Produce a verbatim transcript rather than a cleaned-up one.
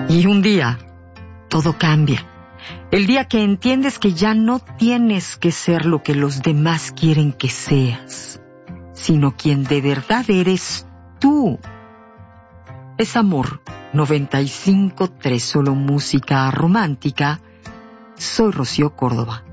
Y un día, todo cambia. El día que entiendes que ya no tienes que ser lo que los demás quieren que seas, sino quien de verdad eres tú. Es Amor noventa y cinco punto tres, solo música romántica. Soy Rocío Córdoba.